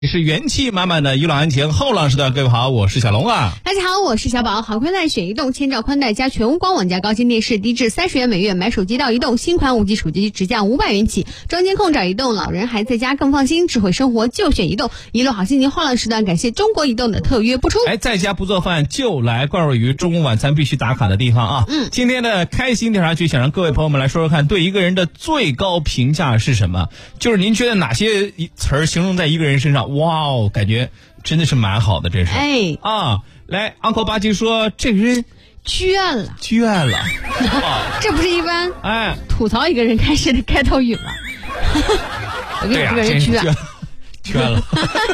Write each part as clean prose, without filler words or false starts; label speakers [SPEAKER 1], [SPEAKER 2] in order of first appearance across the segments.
[SPEAKER 1] 也是元气满满的一浪安情后浪时段，各位好，我是小龙啊。
[SPEAKER 2] 大家好，我是小宝。好宽带选移动，千兆宽带加全屋光网加高清电视，低至30元每月，买手机到移动，新款5G 手机直降500元起，装监控找移动，老人孩子在家更放心，智慧生活就选移动。一路好心情后浪时段，感谢中国移动的特约播出。
[SPEAKER 1] 在家不做饭就来冠若鱼中午晚餐必须打卡的地方啊。今天的开心调查局想让各位朋友们来说说看，对一个人的最高评价是什么？就是您觉得哪些词儿形容在一个人身上，哇哦，感觉真的是蛮好的，这是。来 Uncle 巴基说这个人
[SPEAKER 2] 倦了，这不是一般吐槽一个人开始的开头语了。我跟你这个人
[SPEAKER 1] 倦了。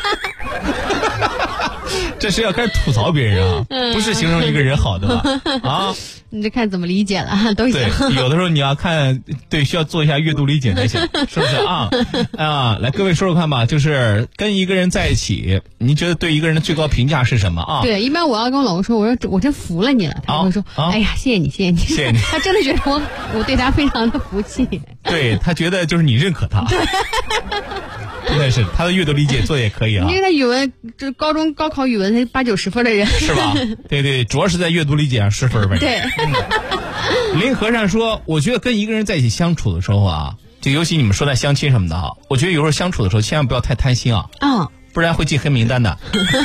[SPEAKER 1] 这是要开始吐槽别人啊，不是形容一个人好的吧？啊，
[SPEAKER 2] 你这看怎么理解了都行。
[SPEAKER 1] 对，有的时候你要看，对，需要做一下阅读理解才行，是不是啊？来，各位说说看吧，就是跟一个人在一起，你觉得对一个人的最高评价是什么啊？
[SPEAKER 2] 对，一般我要跟我老公说，我说我真服了你了，他会说，哎呀，谢谢你，谢谢你，他真的觉得我对他非常的服气。
[SPEAKER 1] 对，他觉得就是你认可他。真的是他的阅读理解做的也可以啊，
[SPEAKER 2] 因为他语文这高中高考语文才80、90分的人
[SPEAKER 1] 是吧？对，主要是在阅读理解上10分呗。
[SPEAKER 2] 对。
[SPEAKER 1] 林和尚说，我觉得跟一个人在一起相处的时候啊，就尤其你们说在相亲什么的啊，我觉得有时候相处的时候千万不要太贪心啊，不然会进黑名单的。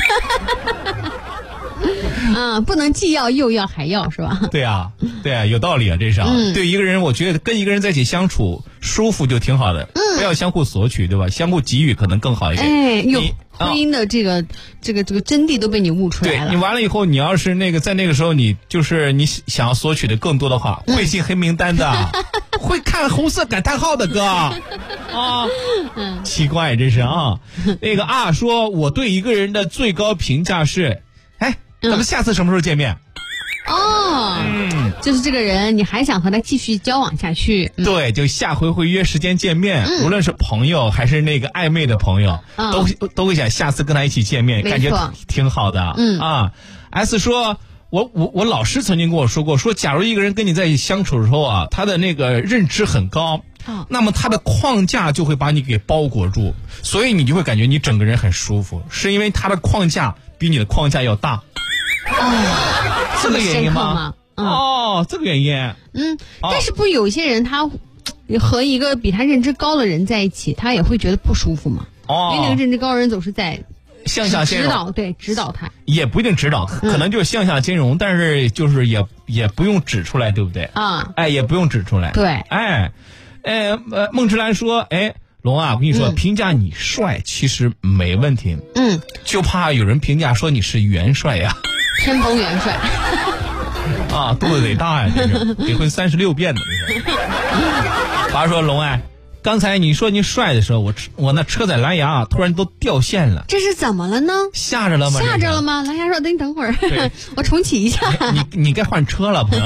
[SPEAKER 2] 不能既要又要还要，是吧？
[SPEAKER 1] 对啊，有道理啊，这是啊。对一个人，我觉得跟一个人在一起相处舒服就挺好的，不要相互索取，对吧？相互给予可能更好一点。
[SPEAKER 2] 婚姻的这个真谛都被你悟出来了。
[SPEAKER 1] 对，你完了以后，你要是在那个时候，你想要索取的更多的话，会进黑名单的，会看红色感叹号的哥奇怪，这是啊。那个说我对一个人的最高评价是，咱们下次什么时候见面？
[SPEAKER 2] 就是这个人你还想和他继续交往下去，
[SPEAKER 1] 对，就下回会约时间见面，无论是朋友还是那个暧昧的朋友，都会想下次跟他一起见面，感觉挺好的。S 说我老师曾经跟我说过，说假如一个人跟你在一起相处的时候啊，他的那个认知很高，那么他的框架就会把你给包裹住，所以你就会感觉你整个人很舒服，是因为他的框架比你的框架要大。这个原因吗？这个原因。
[SPEAKER 2] 但是不有些人他和一个比他认知高的人在一起，他也会觉得不舒服嘛。因为那个认知高的人总是在
[SPEAKER 1] 向下兼容，
[SPEAKER 2] 指导他，
[SPEAKER 1] 也不一定指导，可能就是向下兼容，但是就是也不用指出来，对不对？也不用指出来。
[SPEAKER 2] 对，
[SPEAKER 1] 孟芝兰说，龙啊，我跟你说，评价你帅其实没问题，就怕有人评价说你是元帅呀。
[SPEAKER 2] 天蓬元帅
[SPEAKER 1] 肚子得大呀，这是得会36遍的，这是。爸说龙刚才你说你帅的时候，我那车载蓝牙突然都掉线了，
[SPEAKER 2] 这是怎么了呢？
[SPEAKER 1] 吓着了吗？
[SPEAKER 2] 蓝牙说你等会儿，我重启一下。
[SPEAKER 1] 你该换车了，朋友。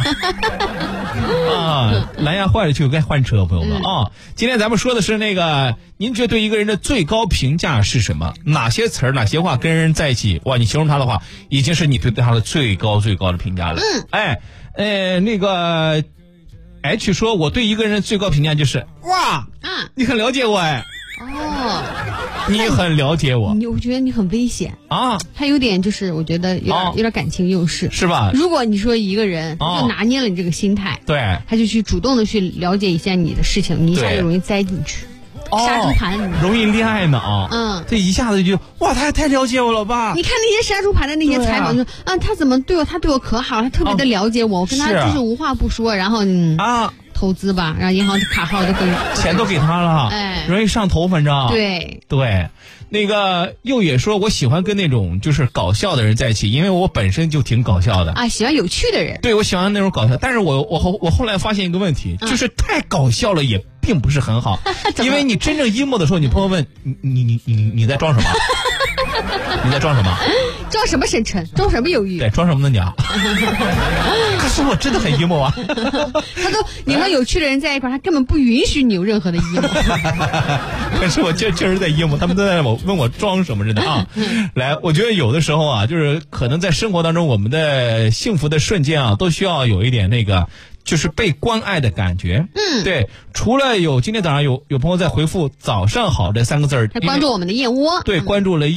[SPEAKER 1] 蓝牙坏了就该换车，朋友们今天咱们说的是那个，您觉得对一个人的最高评价是什么？哪些词儿哪些话跟人在一起，哇，你形容他的话，已经是你对他的最高的评价了。那个H 说，我对一个人的最高评价就是你很了解我你很了解我，
[SPEAKER 2] 我觉得你很危险他有点就是我觉得有点感情用事，
[SPEAKER 1] 是吧？
[SPEAKER 2] 如果你说一个人就拿捏了你这个心态，
[SPEAKER 1] 对，
[SPEAKER 2] 他就去主动的去了解一下你的事情，你一下就容易栽进去，杀猪盘
[SPEAKER 1] 容易恋爱呢这一下子就他太了解我了吧？
[SPEAKER 2] 你看那些杀猪盘的那些采访，就他怎么对我，他对我可好了，他特别的了解我，我跟他就是无话不说，然后投资吧，然后银行卡号
[SPEAKER 1] 钱都给他了，容易上头，反正对。那个又也说，我喜欢跟那种就是搞笑的人在一起，因为我本身就挺搞笑的
[SPEAKER 2] 喜欢有趣的人。
[SPEAKER 1] 对，我喜欢那种搞笑，但是我后来发现一个问题，就是太搞笑了也并不是很好，因为你真正 emo 的时候，你朋友问你在装什么？你在装什么？
[SPEAKER 2] 装什么深沉？装什么犹豫？
[SPEAKER 1] 对，装什么呢你？可是我真的很 emo 啊！
[SPEAKER 2] 你和有趣的人在一块，他根本不允许你有任何的 emo。
[SPEAKER 1] 可是我确实在 emo，他们都在问我装什么似的来，我觉得有的时候就是可能在生活当中，我们的幸福的瞬间都需要有一点那个就是被关爱的感觉。对，除了今天早上有朋友在回复早上好这3个字，
[SPEAKER 2] 还关注我们的燕窝。
[SPEAKER 1] 对，关注了